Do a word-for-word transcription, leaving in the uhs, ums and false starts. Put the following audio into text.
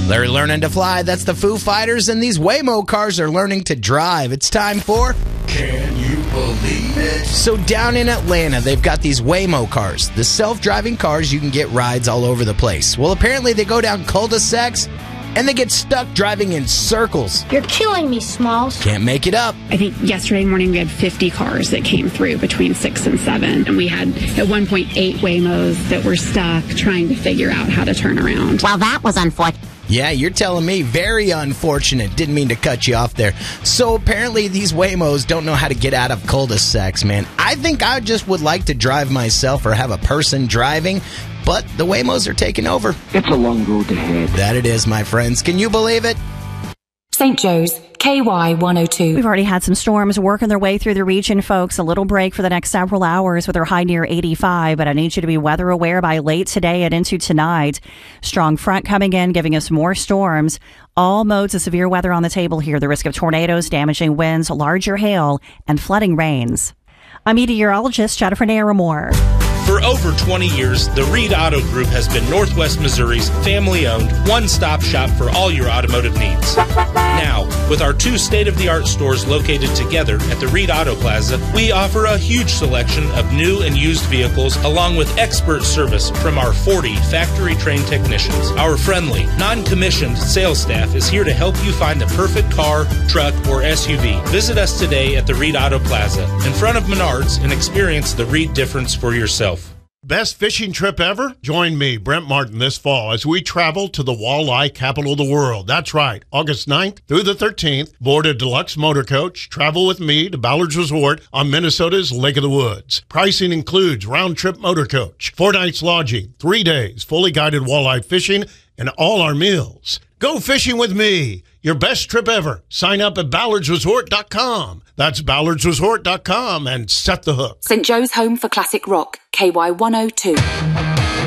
They're learning to fly. That's the Foo Fighters, and these Waymo cars are learning to drive. It's time for Can You Believe It? So down in Atlanta, they've got these Waymo cars, the self-driving cars. You can get rides all over the place. Well, apparently they go down cul-de-sacs and they get stuck driving in circles. You're killing me, Smalls. Can't make it up. I think yesterday morning we had fifty cars that came through between six and seven. And we had at one point eight Waymos that were stuck trying to figure out how to turn around. Well, that was unfortunate. Yeah, you're telling me. Very unfortunate. Didn't mean to cut you off there. So apparently these Waymos don't know how to get out of cul-de-sacs, man. I think I just would like to drive myself or have a person driving, but the Waymos are taking over. It's a long road ahead. That it is, my friends. Can you believe it? Saint Joe's, K Y one oh two. We've already had some storms working their way through the region, folks. A little break for the next several hours with our high near eighty-five, but I need you to be weather aware by late today and into tonight. Strong front coming in, giving us more storms. All modes of severe weather on the table here. The risk of tornadoes, damaging winds, larger hail, and flooding rains. I'm meteorologist Jennifer Naramore. For over twenty years, the Reed Auto Group has been Northwest Missouri's family-owned, one-stop shop for all your automotive needs. Now, with our two state-of-the-art stores located together at the Reed Auto Plaza, we offer a huge selection of new and used vehicles along with expert service from our forty factory-trained technicians. Our friendly, non-commissioned sales staff is here to help you find the perfect car, truck, or S U V. Visit us today at the Reed Auto Plaza in front of Menards and experience the Reed difference for yourself. Best fishing trip ever? Join me, Brent Martin, this fall as we travel to the walleye capital of the world. That's right, August ninth through the thirteenth. Board a deluxe motor coach. Travel with me to Ballard's Resort on Minnesota's Lake of the Woods. Pricing includes round-trip motor coach, four nights lodging, three days, fully guided walleye fishing, and all our meals. Go fishing with me. Your best trip ever. Sign up at ballards resort dot com. That's ballards resort dot com and set the hook. Saint Joe's Home for Classic Rock, K Y one oh two.